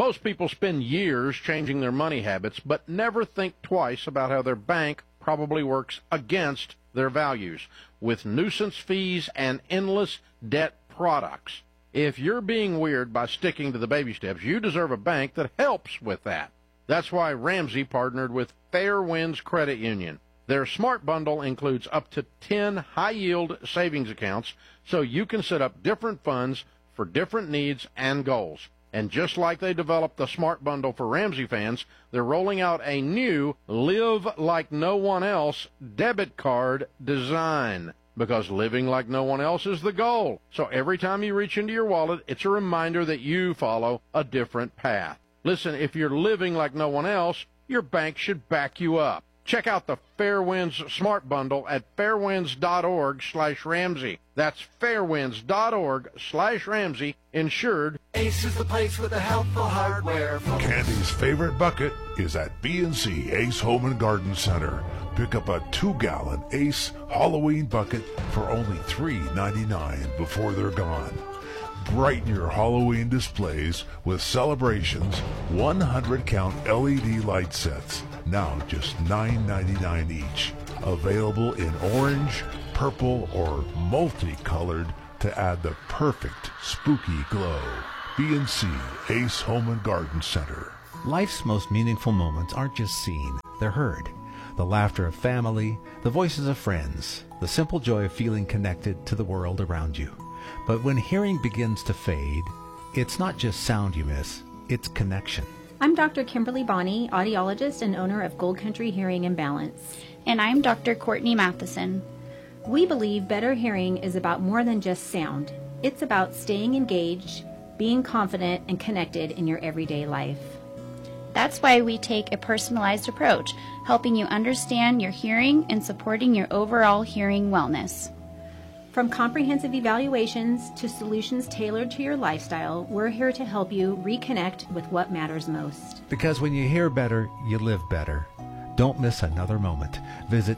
Most people spend years changing their money habits, but never think twice about how their bank probably works against their values, with nuisance fees and endless debt products. If you're being weird by sticking to the baby steps, you deserve a bank that helps with that. That's why Ramsey partnered with Fair Winds Credit Union. Their Smart Bundle includes up to 10 high-yield savings accounts, so you can set up different funds for different needs and goals. And just like they developed the Smart Bundle for Ramsey fans, they're rolling out a new Live Like No One Else debit card design, because living like no one else is the goal. So every time you reach into your wallet, it's a reminder that you follow a different path. Listen, if you're living like no one else, your bank should back you up. Check out the Fairwinds Smart Bundle at fairwinds.org/Ramsey. That's fairwinds.org/Ramsey, insured. Ace is the place with the helpful hardware. Candy's favorite bucket is at B&C Ace Home and Garden Center. Pick up a 2-gallon Ace Halloween bucket for only $3.99 before they're gone. Brighten your Halloween displays with Celebrations 100-count LED light sets, now just $9.99 each. Available in orange, purple, or multicolored to add the perfect spooky glow. B&C Ace Home and Garden Center. Life's most meaningful moments aren't just seen, they're heard. The laughter of family, the voices of friends, the simple joy of feeling connected to the world around you. But when hearing begins to fade, it's not just sound you miss, it's connection. I'm Dr. Kimberly Bonney, audiologist and owner of Gold Country Hearing and Balance. And I'm Dr. Courtney Matheson. We believe better hearing is about more than just sound. It's about staying engaged, being confident, and connected in your everyday life. That's why we take a personalized approach, helping you understand your hearing and supporting your overall hearing wellness. From comprehensive evaluations to solutions tailored to your lifestyle, we're here to help you reconnect with what matters most. Because when you hear better, you live better. Don't miss another moment. Visit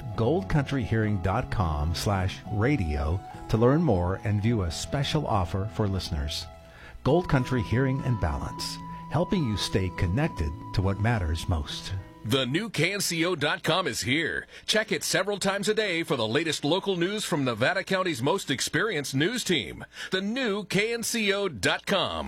goldcountryhearing.com/radio to learn more and view a special offer for listeners. Gold Country Hearing and Balance, helping you stay connected to what matters most. The new KNCO.com is here. Check it several times a day for the latest local news from Nevada County's most experienced news team. The new KNCO.com.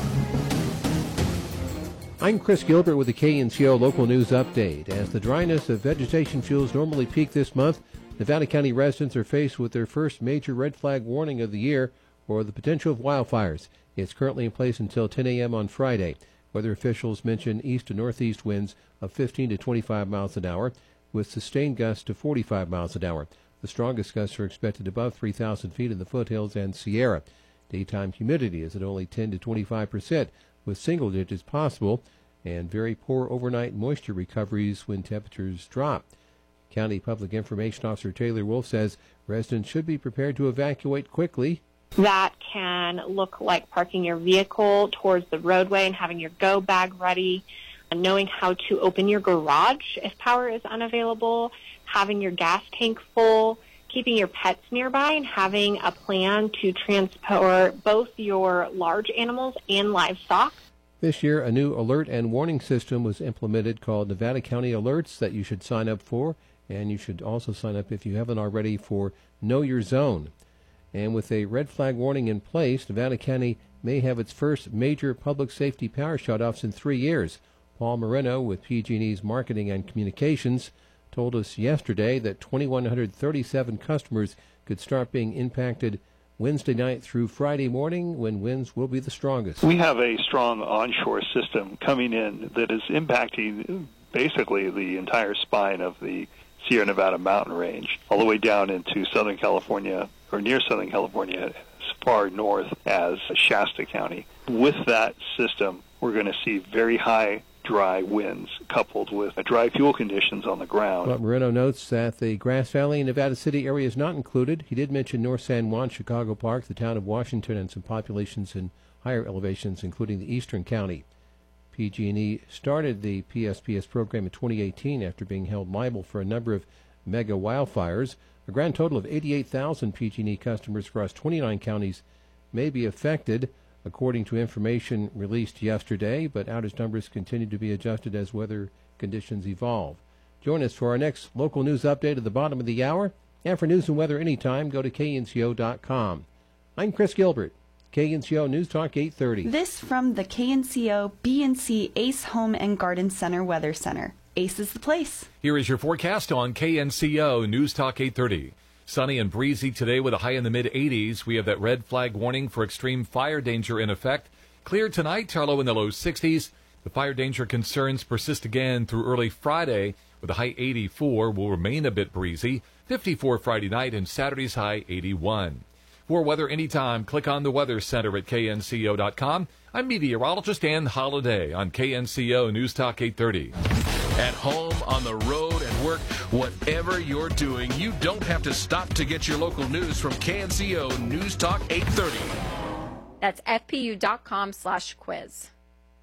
I'm Chris Gilbert with the KNCO Local News Update. As the dryness of vegetation fuels normally peak this month, Nevada County residents are faced with their first major red flag warning of the year for the potential of wildfires. It's currently in place until 10 a.m. on Friday. Weather officials mention east to northeast winds of 15 to 25 miles an hour, with sustained gusts to 45 miles an hour. The strongest gusts are expected above 3,000 feet in the foothills and Sierra. Daytime humidity is at only 10 to 25%, with single digits possible, and very poor overnight moisture recoveries when temperatures drop. County Public Information Officer Taylor Wolf says residents should be prepared to evacuate quickly. That can look like parking your vehicle towards the roadway and having your go bag ready, and knowing how to open your garage if power is unavailable, having your gas tank full, keeping your pets nearby, and having a plan to transport both your large animals and livestock. This year, a new alert and warning system was implemented called Nevada County Alerts that you should sign up for, and you should also sign up if you haven't already for Know Your Zone. And with a red flag warning in place, Nevada County may have its first major public safety power shutoffs in 3 years. Paul Moreno with PG&E's Marketing and Communications told us yesterday that 2,137 customers could start being impacted Wednesday night through Friday morning, when winds will be the strongest. We have a strong onshore system coming in that is impacting basically the entire spine of the Sierra Nevada mountain range, all the way down into Southern California, or near Southern California, as far north as Shasta County. With that system, we're going to see very high dry winds coupled with dry fuel conditions on the ground. But Moreno notes that the Grass Valley and Nevada City area is not included. He did mention North San Juan, Chicago Park, the town of Washington, and some populations in higher elevations, including the eastern county. PG&E started the PSPS program in 2018 after being held liable for a number of mega wildfires. A grand total of 88,000 PG&E customers across 29 counties may be affected. according to information released yesterday, but outage numbers continue to be adjusted as weather conditions evolve. Join us for our next local news update at the bottom of the hour. And for news and weather anytime, go to knco.com. I'm Chris Gilbert, KNCO News Talk 830. This from the KNCO BNC Ace Home and Garden Center Weather Center. Ace is the place. Here is your forecast on KNCO News Talk 830. Sunny and breezy today with a high in the mid-80s. We have that red flag warning for extreme fire danger in effect. Clear tonight, low in the low 60s. The fire danger concerns persist again through early Friday with a high 84. Will remain a bit breezy. 54 Friday night and Saturday's high 81. For weather anytime, click on the Weather Center at knco.com. I'm meteorologist Ann Holiday on KNCO News Talk 830. At home, on the road, at work, whatever you're doing, you don't have to stop to get your local news from KNCO News Talk 830. That's fpu.com/quiz.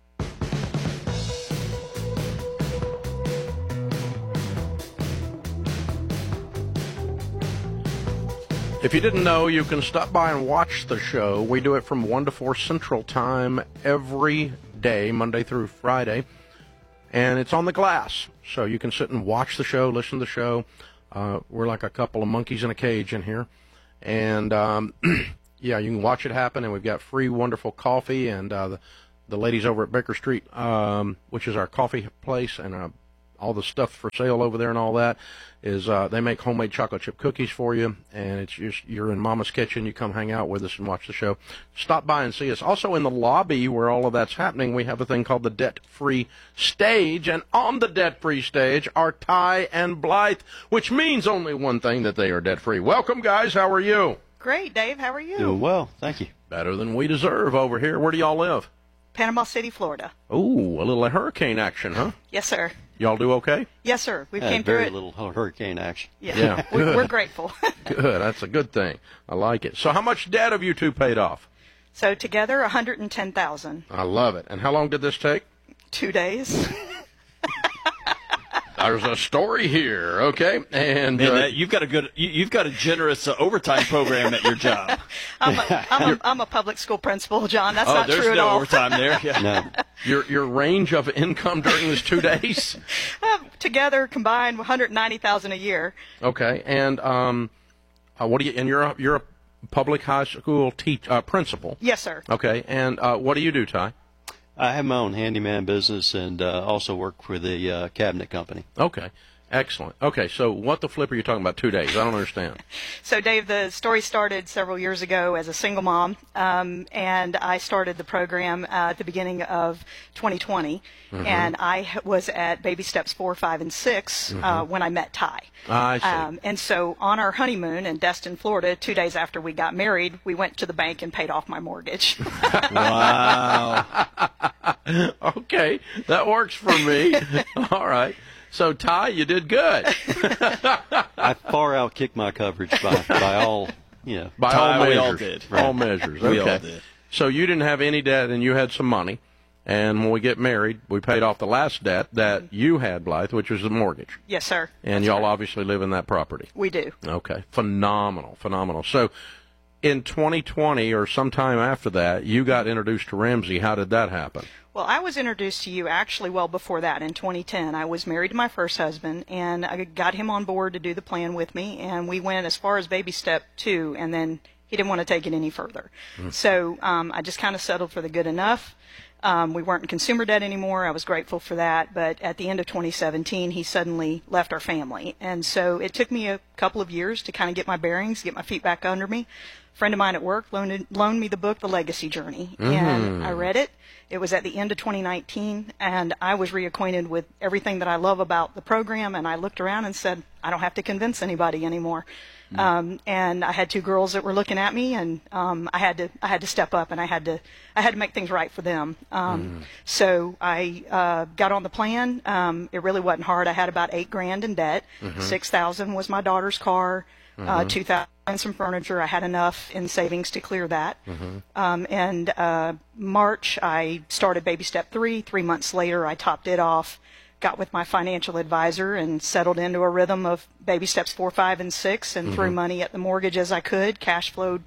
If you didn't know, you can stop by and watch the show. We do it from 1 to 4 Central Time every day, Monday through Friday. And it's on the glass, so you can sit and watch the show, listen to the show. We're like a couple of monkeys in a cage in here. And, yeah, you can watch it happen, and we've got free, wonderful coffee. And the ladies over at Baker Street, which is our coffee place, and all the stuff for sale over there and all that is they make homemade chocolate chip cookies for you, and it's just you're in Mama's kitchen. You come hang out with us and watch the show. Stop by and see us. Also in the lobby where all of that's happening, we have a thing called the Debt-Free Stage, and on the Debt-Free Stage are Ty and Blythe, which means only one thing, that they are debt-free. Welcome, guys. How are you? Great, Dave. How are you? Doing well, thank you. Better than we deserve over here. Where do y'all live? Panama City, Florida. Ooh, a little hurricane action, huh? Yes, sir. Y'all do okay? Yes, sir. We came through very it. little hurricane action. Yeah. We're grateful. Good. That's a good thing. I like it. So how much debt have you two paid off? So together, $110,000. I love it. And how long did this take? 2 days. There's a story here, okay? And you've got a generous overtime program at your job. I'm a public school principal, John. That's not true at all. There's no overtime there. Yeah. No. Your range of income during this 2 days? Together, combined, $190,000 a year. Okay. And what do you? And you're a public high school principal. Yes, sir. Okay. And what do you do, Ty? I have my own handyman business and also work for the cabinet company. Okay. Excellent. Okay, so what the flip are you talking about 2 days? I don't understand. So, Dave, the story started several years ago as a single mom, and I started the program at the beginning of 2020, and I was at baby steps 4, 5, and 6 when I met Ty. I see. And so on our honeymoon in Destin, Florida, 2 days after we got married, we went to the bank and paid off my mortgage. Wow. Okay, that works for me. All right. So, Ty, you did good. I far outkicked my coverage by all, by all measures. We all did. Right. All measures. Okay. We all did. So you didn't have any debt and you had some money. And when we get married, we paid off the last debt that you had, Blythe, which was the mortgage. Yes, sir. And y'all obviously live in that property. We do. Okay. Phenomenal. So in 2020 or sometime after that, you got introduced to Ramsey. How did that happen? Well, I was introduced to you actually well before that in 2010. I was married to my first husband, and I got him on board to do the plan with me, and we went as far as baby step 2, and then he didn't want to take it any further. So I just kind of settled for the good enough. We weren't in consumer debt anymore. I was grateful for that. But at the end of 2017, he suddenly left our family. And so it took me a couple of years to kind of get my bearings, get my feet back under me. A friend of mine at work loaned me the book, The Legacy Journey. And I read it. It was at the end of 2019, and I was reacquainted with everything that I love about the program, and I looked around and said, I don't have to convince anybody anymore. And I had 2 girls that were looking at me, and I had to step up, and I had to make things right for them. So I got on the plan. It really wasn't hard. I had about $8,000 in debt. $6,000 was my daughter's car. $2,000 and some furniture. I had enough in savings to clear that. And March, I started baby step 3. 3 months later, I topped it off, got with my financial advisor, and settled into a rhythm of baby steps 4, 5, and 6, and threw money at the mortgage as I could. Cash flowed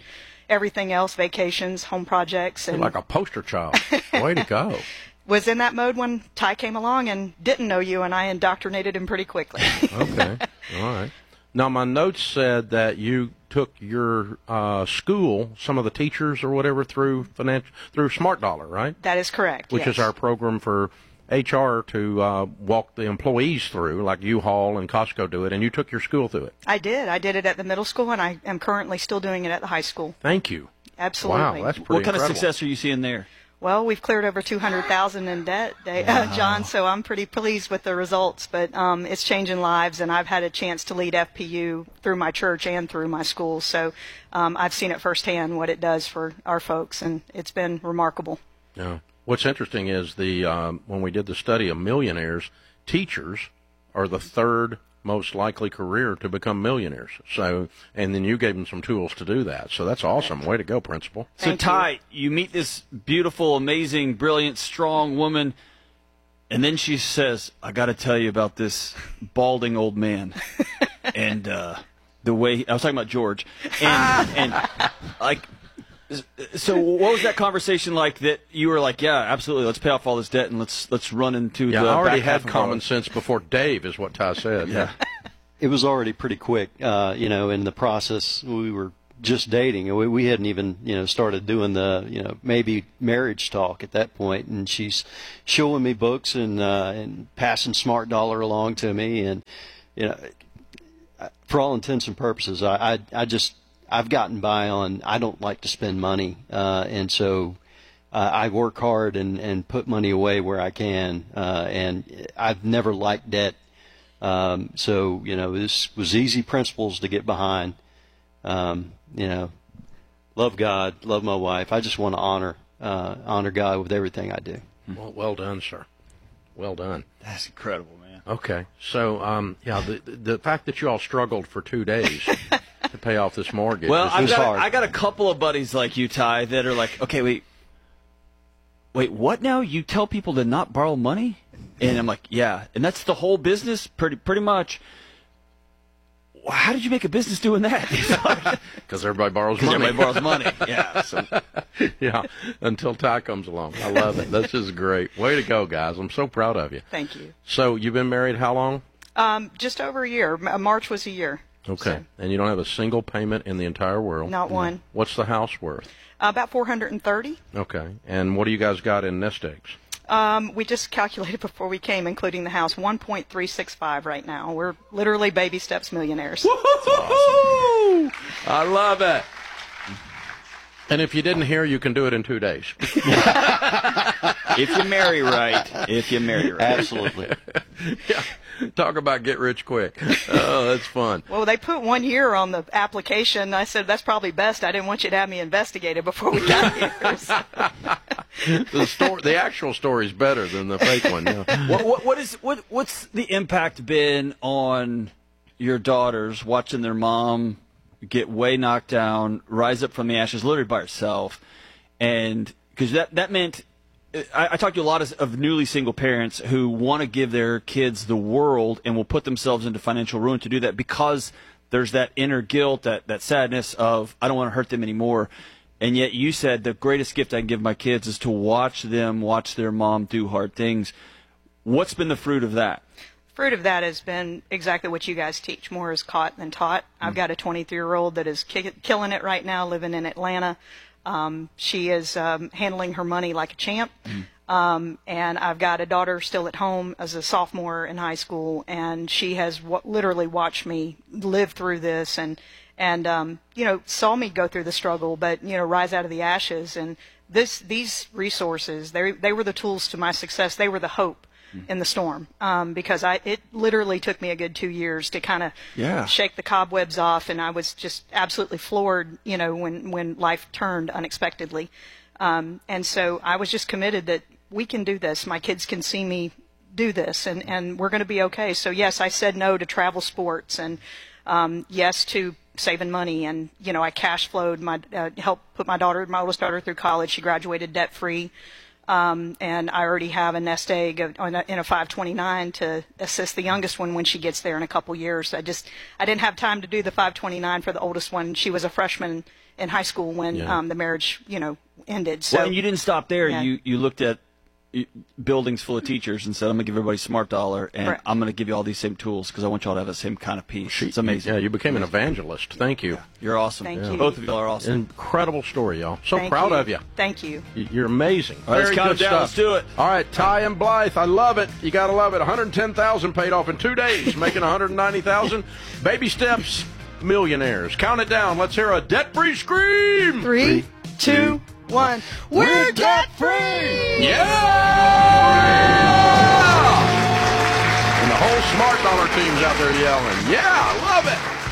everything else, vacations, home projects. You're And like a poster child. Way to go. was in that mode when Ty came along and didn't know you, and I indoctrinated him pretty quickly. Okay. All right. Now, my notes said that you took your school, some of the teachers or whatever, through Smart Dollar, right? That is correct. Which yes. is our program for HR to walk the employees through, like U-Haul and Costco do it, and you took your school through it. I did. I did it at the middle school, and I am currently still doing it at the high school. Thank you. Absolutely. Wow, that's pretty What kind incredible. of success are you seeing there? Well, we've cleared over $200,000 in debt, John, so I'm pretty pleased with the results. But it's changing lives, and I've had a chance to lead FPU through my church and through my school. So I've seen it firsthand what it does for our folks, and it's been remarkable. Yeah. What's interesting is when we did the study of millionaires, teachers are the third most likely career to become millionaires. So, and then you gave them some tools to do that. So that's awesome. Way to go, Principal. So, Ty, you meet this beautiful, amazing, brilliant, strong woman, and then she says, I got to tell you about this balding old man. And the way, I was talking about George. And like, so what was that conversation like that you were like, yeah, absolutely, let's pay off all this debt and let's run into the I already back half had of common our- sense before Dave, is what Ty said. Yeah. It was already pretty quick, in the process. We were just dating. We hadn't even, started doing the, maybe marriage talk at that point. And she's showing me books and passing Smart Dollar along to me. And, for all intents and purposes, I've gotten by on, I don't like to spend money. And so I work hard and put money away where I can. And I've never liked debt. So, this was easy principles to get behind. Love God, love my wife. I just want to honor God with everything I do. Well done, sir. Well done. That's incredible, man. Okay. So, the fact that you all struggled for 2 days to pay off this mortgage Well, is hard. I got a couple of buddies like you, Ty, that are like, okay, wait, what now? You tell people to not borrow money? And I'm like, yeah. And that's the whole business, pretty much. How did you make a business doing that? Because everybody borrows money. Everybody borrows money. Yeah. So. Yeah. Until Ty comes along. I love it. This is great. Way to go, guys. I'm so proud of you. Thank you. So you've been married how long? Just over a year. March was a year. Okay. So. And you don't have a single payment in the entire world? Not one. What's the house worth? About $430,000. Okay. And what do you guys got in nest eggs? We just calculated before we came, including the house, 1.365 right now. We're literally baby steps millionaires. Awesome. I love it. And if you didn't hear, you can do it in 2 days. If you marry right. Absolutely. Yeah. Talk about get rich quick. Oh, that's fun. Well, they put 1 year on the application. I said, that's probably best. I didn't want you to have me investigated before we got here. So. The actual story is better than the fake one. Yeah. What's the impact been on your daughters watching their mom get way knocked down, rise up from the ashes, literally by herself, and because that meant. I talk to a lot of newly single parents who want to give their kids the world and will put themselves into financial ruin to do that because there's that inner guilt, that sadness of, I don't want to hurt them anymore. And yet you said the greatest gift I can give my kids is to watch them watch their mom do hard things. What's been the fruit of that? Fruit of that has been exactly what you guys teach. More is caught than taught. I've got a 23-year-old that is killing it right now, living in Atlanta. She is handling her money like a champ. And I've got a daughter still at home as a sophomore in high school, and she has literally watched me live through this and saw me go through the struggle, but, rise out of the ashes. And these resources, they were the tools to my success. They were the hope in the storm, because it literally took me a good 2 years to kind of shake the cobwebs off, and I was just absolutely floored, when life turned unexpectedly. And so I was just committed that we can do this. My kids can see me do this, and we're going to be okay. So yes, I said no to travel sports, and yes to saving money, and I cash flowed helped put my oldest daughter through college. She graduated debt free. And I already have a nest egg in a 529 to assist the youngest one when she gets there in a couple years. I didn't have time to do the 529 for the oldest one. She was a freshman in high school when the marriage, ended. So, well, and you didn't stop there. Yeah. You looked at buildings full of teachers and said, I'm going to give everybody Smart Dollar, and Correct. I'm going to give you all these same tools because I want you all to have the same kind of piece. It's amazing. Yeah, you became an evangelist. Thank you. You're awesome. Thank you. Both of you are awesome. Incredible story, y'all. So Thank proud you. of you. Thank you. You're amazing. All right, let's Very count good it down. stuff. Let's do it. All right, Ty and Blythe, I love it. You got to love it. $110,000 paid off in 2 days, making $190,000. Baby steps, millionaires. Count it down. Let's hear a debt-free scream. 3, 2, 1. We're debt-free! Yeah! And the whole Smart Dollar team's out there yelling. Yeah, I love it.